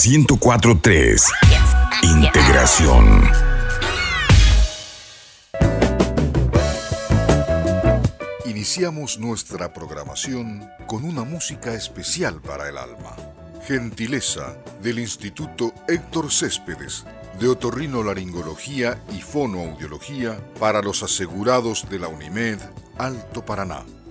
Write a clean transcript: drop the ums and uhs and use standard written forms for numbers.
104.3. Integración. Iniciamos nuestra programación con una música especial para el alma. Gentileza del Instituto Héctor Céspedes de Otorrinolaringología y Fonoaudiología para los asegurados de la Unimed Alto Paraná.